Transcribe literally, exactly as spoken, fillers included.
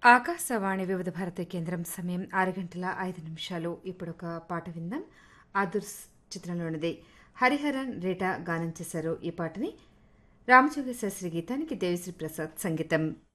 ఆకాశవాణి వివిధ భారతి కేంద్రం సమయం ఆరు గంటల ఐదు నిమిషాలు. ఇప్పుడు ఒక పాట విందాం. ఆదుర్స్ చిత్రంలోనిది. హరిహరన్ రేటా గానం చేశారు ఈ పాటని. రామజోగ శాస్త్రి గీతానికి దేవిశ్రీ ప్రసాద్ సంగీతం.